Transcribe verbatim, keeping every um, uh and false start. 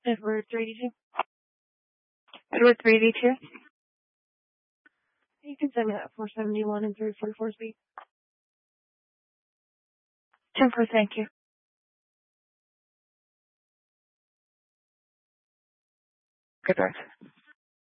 Edward three eighty-two. Edward three eighty-two. You can send me that four seventy-one and three forty-four speed. ten four, thank you. Good,